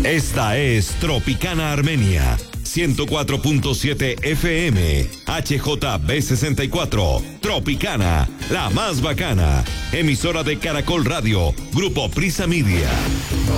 Esta es Tropicana Armenia, 104.7 FM, HJB64, Tropicana, la más bacana, emisora de Caracol Radio, Grupo Prisa Media.